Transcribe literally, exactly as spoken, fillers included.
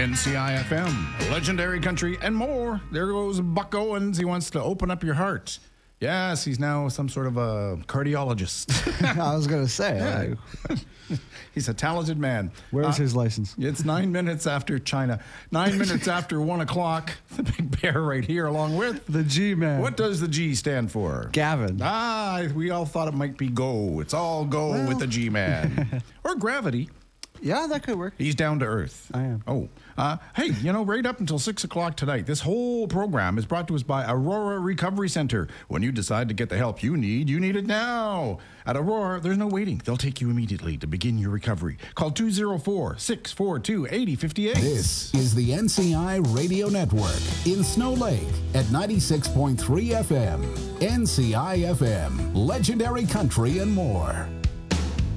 N C I F M, Legendary Country, and more. There goes Buck Owens. He wants to open up your heart. Yes, he's now some sort of a cardiologist. I was going to say. Yeah. He's a talented man. Where's uh, his license? It's nine minutes after China. Nine minutes after one o'clock. The big bear right here along with... The G-Man. What does the G stand for? Gavin. Ah, we all thought it might be go. It's all go well. with the G-Man. Or gravity. Yeah, that could work. He's down to earth. I am. Oh. Uh, hey, you know, right up until six o'clock tonight, this whole program is brought to us by Aurora Recovery Center. When you decide to get the help you need, you need it now. At Aurora, there's no waiting. They'll take you immediately to begin your recovery. Call two oh four, six four two, eight oh five eight. This is the N C I Radio Network in Snow Lake at ninety-six point three F M. N C I F M, Legendary Country and more.